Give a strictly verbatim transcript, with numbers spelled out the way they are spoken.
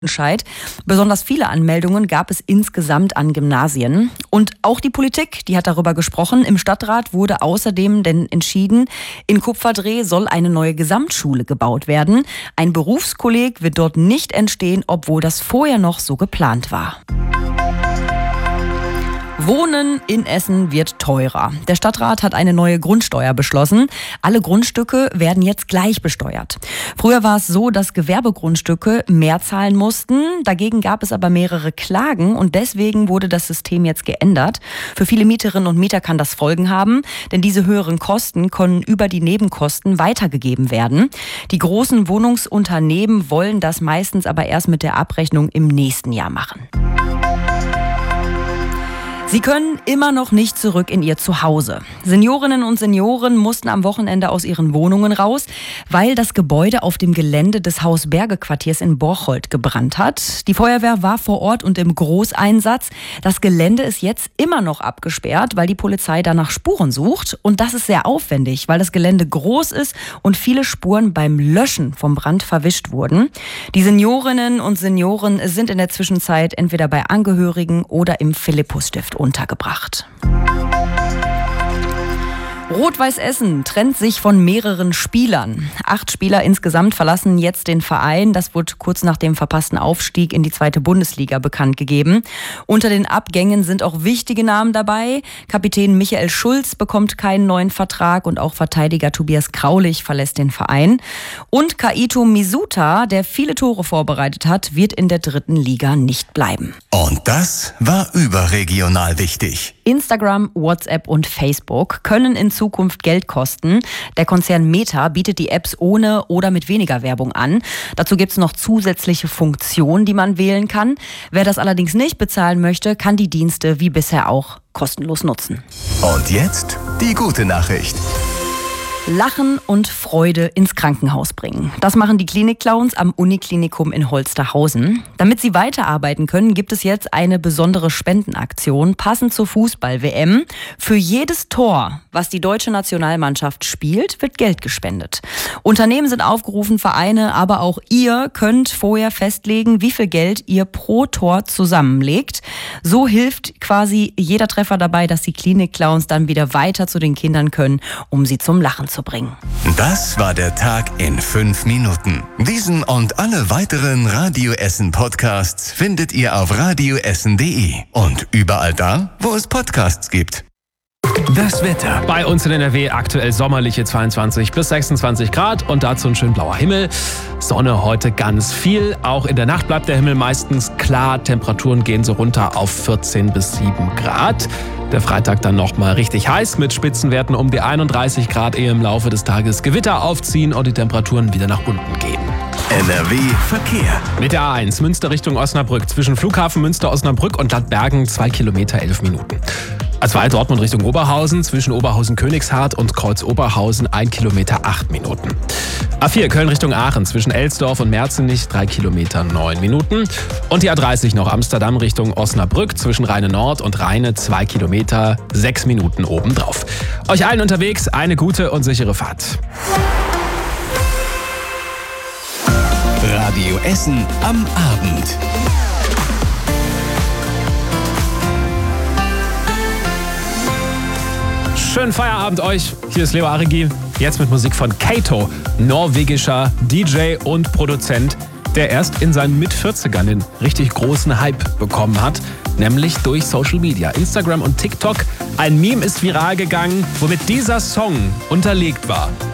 Entscheid. Besonders viele Anmeldungen gab es insgesamt an Gymnasien. Und auch die Politik, die hat darüber gesprochen. Im Stadtrat wurde außerdem denn entschieden, in Kupferdreh soll eine neue Gesamtschule gebaut werden. Ein Berufskolleg wird dort nicht entstehen, obwohl das vorher noch so geplant war. Wohnen in Essen wird teurer. Der Stadtrat hat eine neue Grundsteuer beschlossen. Alle Grundstücke werden jetzt gleich besteuert. Früher war es so, dass Gewerbegrundstücke mehr zahlen mussten. Dagegen gab es aber mehrere Klagen und deswegen wurde das System jetzt geändert. Für viele Mieterinnen und Mieter kann das Folgen haben, denn diese höheren Kosten können über die Nebenkosten weitergegeben werden. Die großen Wohnungsunternehmen wollen das meistens aber erst mit der Abrechnung im nächsten Jahr machen. Sie können immer noch nicht zurück in ihr Zuhause. Seniorinnen und Senioren mussten am Wochenende aus ihren Wohnungen raus, weil das Gebäude auf dem Gelände des Haus-Berge-Quartiers in Borchold gebrannt hat. Die Feuerwehr war vor Ort und im Großeinsatz. Das Gelände ist jetzt immer noch abgesperrt, weil die Polizei danach Spuren sucht. Und das ist sehr aufwendig, weil das Gelände groß ist und viele Spuren beim Löschen vom Brand verwischt wurden. Die Seniorinnen und Senioren sind in der Zwischenzeit entweder bei Angehörigen oder im Philippusstift untergebracht. Rot-Weiß Essen trennt sich von mehreren Spielern. Acht Spieler insgesamt verlassen jetzt den Verein. Das wurde kurz nach dem verpassten Aufstieg in die zweite Bundesliga bekannt gegeben. Unter den Abgängen sind auch wichtige Namen dabei. Kapitän Michael Schulz bekommt keinen neuen Vertrag und auch Verteidiger Tobias Kraulich verlässt den Verein. Und Kaito Misuta, der viele Tore vorbereitet hat, wird in der dritten Liga nicht bleiben. Und das war überregional wichtig. Instagram, WhatsApp und Facebook können in Zukunft Geld kosten. Der Konzern Meta bietet die Apps ohne oder mit weniger Werbung an. Dazu gibt es noch zusätzliche Funktionen, die man wählen kann. Wer das allerdings nicht bezahlen möchte, kann die Dienste wie bisher auch kostenlos nutzen. Und jetzt die gute Nachricht. Lachen und Freude ins Krankenhaus bringen. Das machen die Klinik-Clowns am Uniklinikum in Holsterhausen. Damit sie weiterarbeiten können, gibt es jetzt eine besondere Spendenaktion, passend zur Fußball-W M. Für jedes Tor, was die deutsche Nationalmannschaft spielt, wird Geld gespendet. Unternehmen sind aufgerufen, Vereine, aber auch ihr könnt vorher festlegen, wie viel Geld ihr pro Tor zusammenlegt. So hilft quasi jeder Treffer dabei, dass die Klinik-Clowns dann wieder weiter zu den Kindern können, um sie zum Lachen zu bringen. Das war der Tag in fünf Minuten. Diesen und alle weiteren Radio Essen Podcasts findet ihr auf radioessen punkt de und überall da, wo es Podcasts gibt. Das Wetter. Bei uns in N R W aktuell sommerliche zweiundzwanzig bis sechsundzwanzig Grad und dazu ein schön blauer Himmel. Sonne heute ganz viel. Auch in der Nacht bleibt der Himmel meistens klar. Temperaturen gehen so runter auf vierzehn bis sieben Grad. Der Freitag dann nochmal richtig heiß mit Spitzenwerten um die einunddreißig Grad, ehe im Laufe des Tages Gewitter aufziehen und die Temperaturen wieder nach unten gehen. N R W Verkehr. Mit der A eins Münster Richtung Osnabrück. Zwischen Flughafen Münster-Osnabrück und Ladbergen zwei Kilometer, elf Minuten. A zwei Dortmund Richtung Oberhausen, zwischen Oberhausen-Königshardt und Kreuz Oberhausen ein Kilometer, acht Minuten. A vier Köln Richtung Aachen, zwischen Elsdorf und Merzenich drei Kilometer, neun Minuten. Und die A dreißig noch Amsterdam Richtung Osnabrück, zwischen Rheine Nord und Rheine zwei Kilometer, sechs Minuten obendrauf. Euch allen unterwegs eine gute und sichere Fahrt. Radio Essen am Abend. Schönen Feierabend euch. Hier ist Leo Arigi. Jetzt mit Musik von Kaito, norwegischer D J und Produzent, der erst in seinen Mit-vierzigern den richtig großen Hype bekommen hat, nämlich durch Social Media, Instagram und TikTok. Ein Meme ist viral gegangen, womit dieser Song unterlegt war.